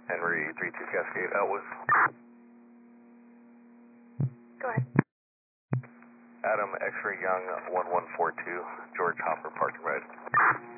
Henry 32 Cascade out with. Go ahead. Adam X-Ray Young 1142, George Hopper Park and Ride.